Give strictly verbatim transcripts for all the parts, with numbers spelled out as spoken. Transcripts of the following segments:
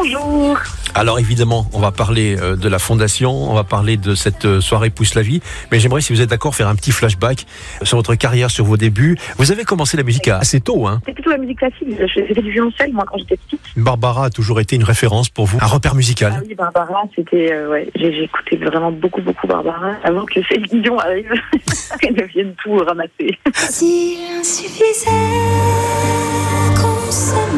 Bonjour. Alors évidemment, on va parler euh, de la fondation, on va parler de cette euh, soirée Pousse la vie, mais j'aimerais, si vous êtes d'accord, faire un petit flashback sur votre carrière, sur vos débuts. Vous avez commencé la musique assez tôt, hein ? C'est plutôt la musique classique, je faisais du violoncelle moi quand j'étais petite. Barbara a toujours été une référence pour vous, un repère musical. Ah oui, Barbara, c'était, euh, ouais, j'ai, j'ai écouté vraiment beaucoup, beaucoup Barbara avant que Céline Dion arrive et ne vienne tout ramasser. S'il suffisait qu'on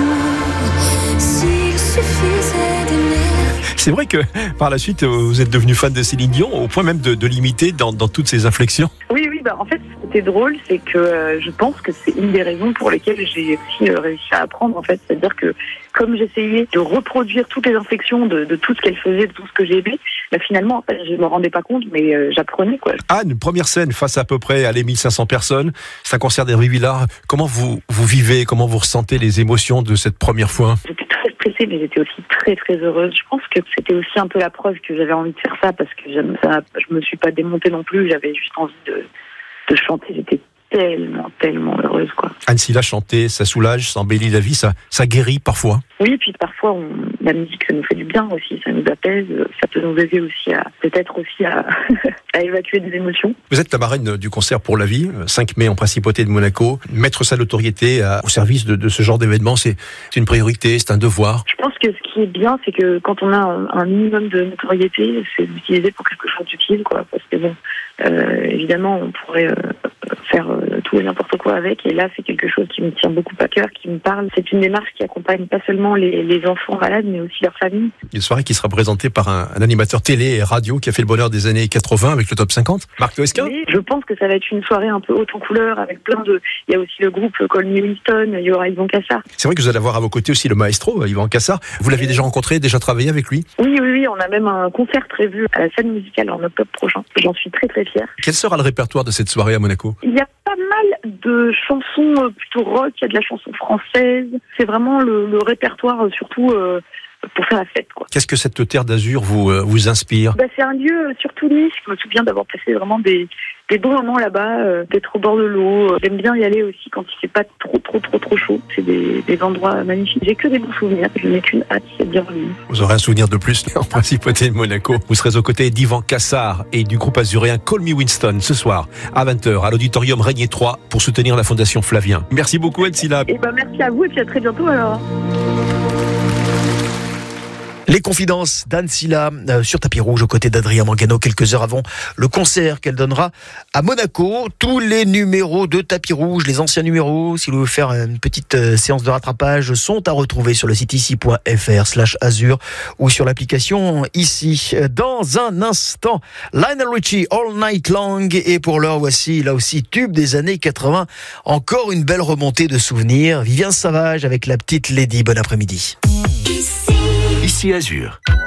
s'aime, s'il suffisait d'aimer. C'est vrai que par la suite, vous êtes devenu fan de Céline Dion, au point même de, de l'imiter dans, dans toutes ses inflexions. Oui, oui, bah en fait, ce qui était drôle, c'est que euh, je pense que c'est une des raisons pour lesquelles j'ai aussi euh, réussi à apprendre, en fait. C'est-à-dire que comme j'essayais de reproduire toutes les inflexions de, de tout ce qu'elle faisait, de tout ce que j'aimais, bah finalement, en fait, je me rendais pas compte, mais euh, j'apprenais, quoi. Anne, première scène face à, à peu près à les mille cinq cents personnes, c'est un concert d'Hervé Villard. Comment vous, vous vivez, comment vous ressentez les émotions de cette première fois ? J'étais très stressée, mais j'étais aussi très très heureuse. Je pense que c'était aussi un peu la preuve que j'avais envie de faire ça, parce que j'aime ça, je me suis pas démontée non plus, j'avais juste envie de, de chanter. J'étais tellement, tellement heureuse, quoi. Anne Silla chanter, ça soulage, ça embellit la vie, ça, ça guérit parfois. Oui, puis parfois, on, la musique, ça nous fait du bien aussi, ça nous apaise, ça peut nous aider aussi à, peut-être aussi à, à évacuer des émotions. Vous êtes la marraine du concert pour la vie, cinq mai en Principauté de Monaco. Mettre sa notoriété à, au service de, de ce genre d'événement, c'est, c'est une priorité, c'est un devoir. Je pense que ce qui est bien, c'est que quand on a un, un minimum de notoriété, c'est d'utiliser pour quelque chose d'utile, quoi. Parce que bon, euh, évidemment, on pourrait euh, faire euh, tout et n'importe quoi avec, et là, c'est quelque chose qui me tient beaucoup à cœur, qui me parle. C'est une démarche qui accompagne pas seulement les, les enfants malades, mais aussi leurs familles. Une soirée qui sera présentée par un, un animateur télé et radio qui a fait le bonheur des années quatre-vingts avec le top cinquante, Marc Toesca. Oui, je pense que ça va être une soirée un peu haute en couleur, avec plein de... Il y a aussi le groupe Call Me Winston, il y aura Yvan Cassar. C'est vrai que vous allez avoir à vos côtés aussi le maestro, Yvan Cassar. Vous l'avez déjà rencontré, déjà travaillé avec lui ? Oui, oui, oui, on a même un concert prévu à la scène musicale en octobre prochain. J'en suis très très fière. Quel sera le répertoire de cette soirée à Monaco ? Il y a pas mal de chansons plutôt rock, il y a de la chanson française. C'est vraiment le, le répertoire surtout euh, pour faire la fête, quoi. Qu'est-ce que cette terre d'Azur vous, euh, vous inspire ? Bah, c'est un lieu surtout Nice. Je me souviens d'avoir passé vraiment des, des bons moments là-bas, euh, d'être au bord de l'eau. J'aime bien y aller aussi quand il fait pas trop trop trop trop chaud. C'est des, des endroits magnifiques. J'ai que des bons souvenirs. Je n'ai qu'une hâte, c'est de bien revenir. Vous aurez un souvenir de plus en Principauté de Monaco. Vous serez aux côtés d'Yvan Cassar et du groupe azuréen Call Me Winston ce soir à vingt heures à l'auditorium Régnier trois pour soutenir la Fondation Flavien. Merci beaucoup Anne Silla. Et ben merci à vous et puis à très bientôt alors. Les confidences d'Anne Silla euh, sur tapis rouge aux côtés d'Adrien Mangano quelques heures avant le concert qu'elle donnera à Monaco. Tous les numéros de tapis rouge, les anciens numéros, si vous voulez faire une petite euh, séance de rattrapage, sont à retrouver sur le site ici point f r slash azur ou sur l'application ici. Dans un instant, Lionel Richie All Night Long, et pour l'heure voici là aussi tube des années quatre-vingts. Encore une belle remontée de souvenirs. Vivian Savage avec la petite Lady. Bon après-midi. Ici Ici Azur.